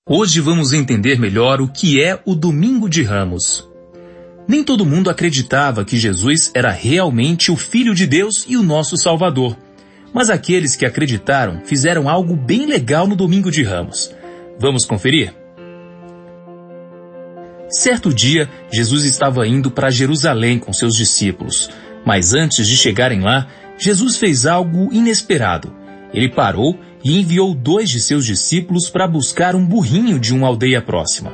Hoje vamos entender melhor o que é o Domingo de Ramos. Nem todo mundo acreditava que Jesus era realmente o Filho de Deus e o nosso Salvador. Mas aqueles que acreditaram fizeram algo bem legal no Domingo de Ramos. Vamos conferir? Certo dia, Jesus estava indo para Jerusalém com seus discípulos. Mas antes de chegarem lá, Jesus fez algo inesperado. Ele parou e enviou 2 de seus discípulos para buscar um burrinho de uma aldeia próxima.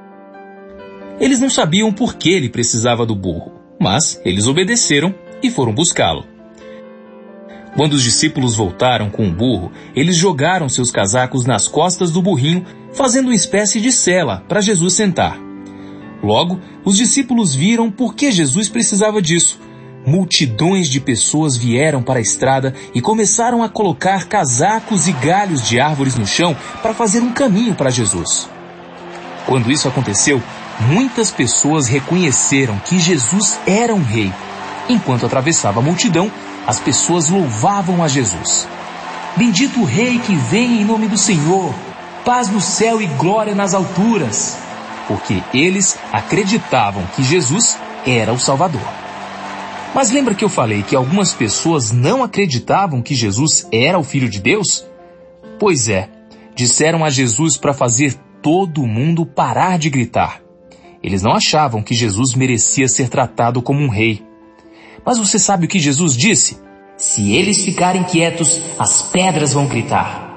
Eles não sabiam por que ele precisava do burro, mas eles obedeceram e foram buscá-lo. Quando os discípulos voltaram com o burro, eles jogaram seus casacos nas costas do burrinho, fazendo uma espécie de sela para Jesus sentar. Logo, os discípulos viram por que Jesus precisava disso. Multidões de pessoas vieram para a estrada e começaram a colocar casacos e galhos de árvores no chão para fazer um caminho para Jesus. Quando isso aconteceu, muitas pessoas reconheceram que Jesus era um rei. Enquanto atravessava a multidão, as pessoas louvavam a Jesus. Bendito o rei que vem em nome do Senhor, paz no céu e glória nas alturas. Porque eles acreditavam que Jesus era o Salvador. Mas lembra que eu falei que algumas pessoas não acreditavam que Jesus era o Filho de Deus? Pois é, disseram a Jesus para fazer todo mundo parar de gritar. Eles não achavam que Jesus merecia ser tratado como um rei. Mas você sabe o que Jesus disse? Se eles ficarem quietos, as pedras vão gritar.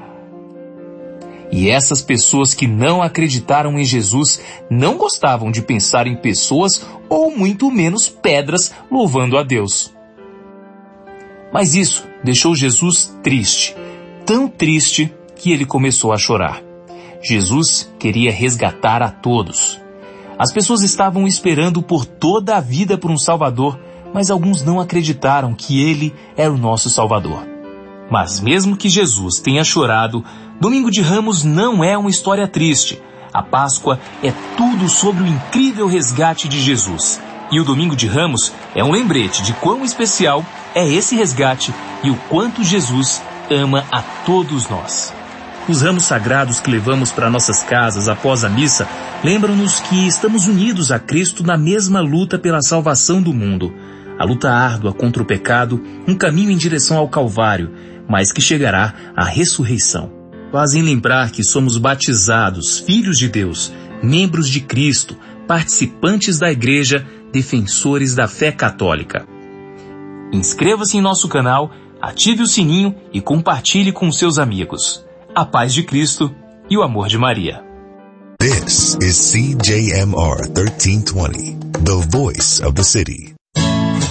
E essas pessoas que não acreditaram em Jesus não gostavam de pensar em pessoas ou muito menos pedras louvando a Deus. Mas isso deixou Jesus triste, tão triste que ele começou a chorar. Jesus queria resgatar a todos. As pessoas estavam esperando por toda a vida por um Salvador, mas alguns não acreditaram que ele era o nosso Salvador. Mas mesmo que Jesus tenha chorado, Domingo de Ramos não é uma história triste. A Páscoa é tudo sobre o incrível resgate de Jesus. E o Domingo de Ramos é um lembrete de quão especial é esse resgate e o quanto Jesus ama a todos nós. Os ramos sagrados que levamos para nossas casas após a missa lembram-nos que estamos unidos a Cristo na mesma luta pela salvação do mundo. A luta árdua contra o pecado, um caminho em direção ao Calvário, mas que chegará à ressurreição. Fazem lembrar que somos batizados, filhos de Deus, membros de Cristo, participantes da Igreja, defensores da fé católica. Inscreva-se em nosso canal, ative o sininho e compartilhe com seus amigos. A paz de Cristo e o amor de Maria. This is CJMR 1320, the voice of the city.